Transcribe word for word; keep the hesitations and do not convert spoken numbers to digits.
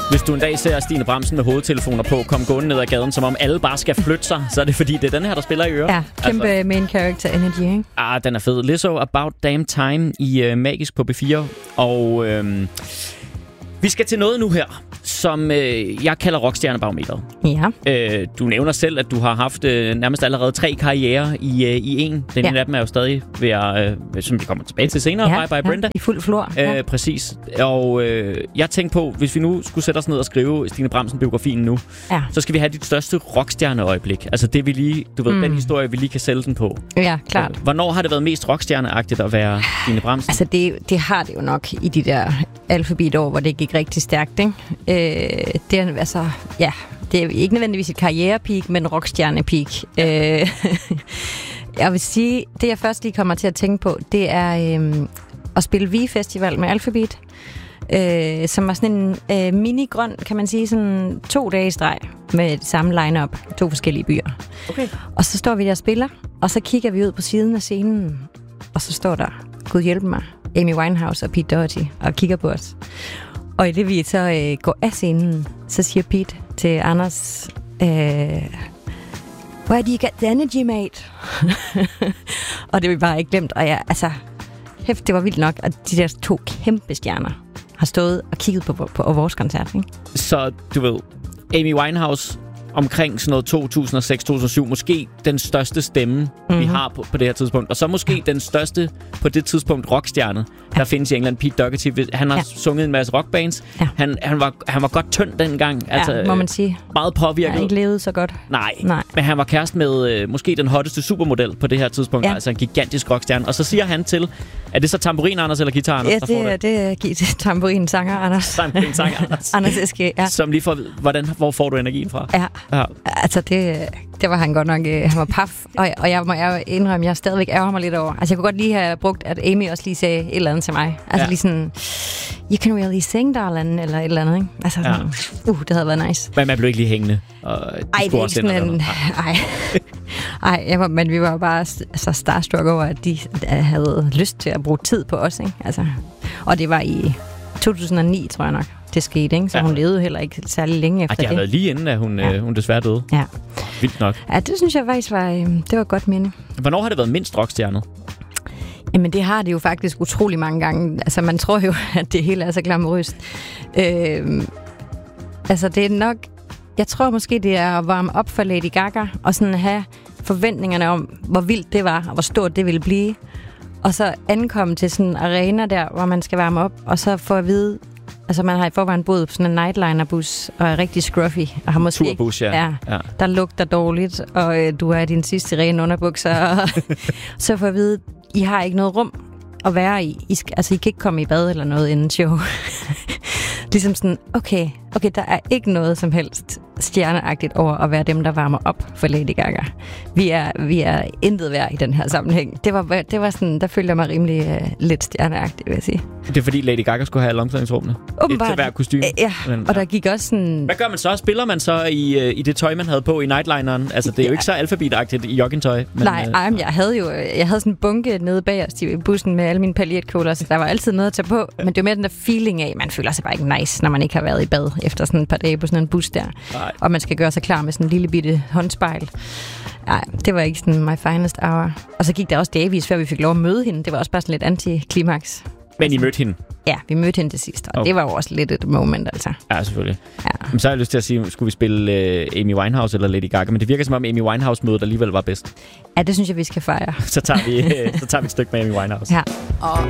Hvis du en dag ser Stine Bramsen med hovedtelefoner på, kom gående ned ad gaden, som om alle bare skal flytte sig, så er det fordi, det er den her, der spiller i øret. Ja, kæmpe altså, main character energy, ikke? Ah, den er fed. Lizzo, About Damn Time i uh, Magisk på B fire. Og øhm, vi skal til noget nu her, som øh, jeg kalder rockstjernebarometeret. Ja. Øh, du nævner selv, at du har haft øh, nærmest allerede tre karrierer i, øh, i en. Den ja. ene af dem er jo stadig ved at, øh, som vi kommer tilbage til senere, ja, Bye Bye Brenda. Ja, i fuld flor. Ja. Øh, præcis. Og øh, jeg tænkte på, hvis vi nu skulle sætte os ned og skrive Stine Bramsen-biografien nu, ja. så skal vi have dit største rockstjerneøjeblik. Altså det, vi lige, du ved, mm. den historie, vi lige kan sælge den på. Ja, klart. Så, hvornår har det været mest rockstjerneagtigt at være Stine Bramsen? Altså det, det har det jo nok i de der alfabetår, hvor det gik rigtig stærkt, ikke? Øh, det er altså, ja, det er ikke nødvendigvis et karrierepeak, men rockstjernepeak. Ja. Øh, jeg vil sige, det jeg først lige kommer til at tænke på, det er øh, at spille V-festival med Alphabet, øh, som var sådan en øh, mini-grøn, kan man sige, sådan to dage i streg med det samme line-up, to forskellige byer. Okay. Og så står vi der og spiller, og så kigger vi ud på siden af scenen, og så står der, Gud hjælpe mig, Amy Winehouse og Pete Doherty, og kigger på os. Og i det vi så øh, går af scenen, så siger Pete til Anders, øh, where do you get the energy, mate? Og det har vi bare ikke glemt. Og ja, altså, hæft, det var vildt nok, at de der to kæmpe stjerner har stået og kigget på, på, på vores koncert, ikke? Så du ved, Amy Winehouse omkring sådan noget to tusind og seks til to tusind og syv, måske den største stemme, mm-hmm. vi har på, på det her tidspunkt. Og så måske ja. den største på det tidspunkt rockstjerne, ja. der findes i England, Pete Doherty. Han har ja. sunget en masse rockbands. Ja. Han, han, var, han var godt tynd dengang. Ja, altså, må man sige. Meget påvirket. Han har ikke levet så godt. Nej, Nej. men han var kærest med øh, måske den hotteste supermodel på det her tidspunkt. Ja. Altså en gigantisk rockstjerne. Og så siger han til, er det så tamburin Anders eller guitar Anders? Ja, det, er, det er tamburin sanger Anders. Tamburin sanger Anders. Anders Eske, ja. Som lige får, hvordan, hvor får du energien fra? Ja. Ja. Altså, det, det var han godt nok. Han var paf. Og, og jeg må jeg indrømme, jeg stadigvæk ærger mig lidt over. Altså, jeg kunne godt lige have brugt, at Amy også lige sagde et eller andet til mig. Altså, ja. lige sådan, you can really sing, darling, eller et eller andet, ikke? Altså, sådan, ja. uh, det havde været nice. Men man blev ikke lige hængende? Og ej, det er ikke sådan en... Ej, ej jeg var, men vi var bare så starstruck over, at de havde lyst til at bruge tid på os, ikke? Altså, og det var i to tusind og ni, tror jeg nok. Det skete, ikke? Så ja. hun levede heller ikke særlig længe efter det. Det har været lige inden, at hun, ja. øh, hun desværre døde. Ja. Vildt nok. Ja, det synes jeg faktisk var, øh, det var et godt minde. Hvornår har det været mindst rockstjernet? Jamen, det har det jo faktisk utrolig mange gange. Altså, man tror jo, at det hele er så glamourøst. Øh, altså, det er nok... Jeg tror måske, det er at varme op for Lady Gaga, og sådan have forventningerne om, hvor vildt det var, og hvor stort det ville blive. Og så ankomme til sådan en arena der, hvor man skal varme op, og så få at vide... Altså, man har i forvejen boet på sådan en nightliner-bus, og er rigtig scruffy. Og har måske turbus, ja. ja. ja. Der lugter dårligt, og øh, du er i din sidste rene underbukser. Og så får at vide, I har ikke noget rum at være i. I skal, altså, I kan ikke komme i bad eller noget inden show. Ligesom sådan, okay, okay, der er ikke noget som helst stjerneagtigt over at være dem, der varmer op for Lady Gaga. Vi er, vi er intet værd i den her sammenhæng. Det var, det var sådan, der følte jeg mig rimelig uh, lidt stjerneagtigt, vil jeg sige. Det er fordi Lady Gaga skulle have alle omklædningsrummene? Åbenbart. Et til hver kostume? Ja, og der gik også sådan... Hvad gør man så? Spiller man så i, i det tøj, man havde på i nightlineren? Altså, det er ja. jo ikke så alfabetagtigt i joggingtøj. Men, Nej, øh, ej, men jeg havde jo jeg havde sådan en bunke nede bagerst i bussen med alle mine paljetkjoler, så der var altid noget at tage på. Men det var mere den der feeling af, man føler sig bare ikke nice, når man ikke har været i bad efter sådan et par dage på sådan en bus der. Nej. Og man skal gøre sig klar med sådan en lille bitte håndspejl. Nej, det var ikke sådan my finest hour. Og så gik der også dagevis, før vi fik lov at møde hende. Det var også bare sådan lidt anti-klimaks. Men I mødte hende? Ja, vi mødte hende til sidst, og okay. det var jo også lidt et moment, altså. Ja, selvfølgelig. Ja. Men så har jeg lyst til at sige, skulle vi spille uh, Amy Winehouse eller Lady Gaga? Men det virker som om Amy Winehouse-mødet alligevel var bedst. Ja, det synes jeg, vi skal fejre. så, tager vi, uh, så tager vi et stykke med Amy Winehouse. Ja. Og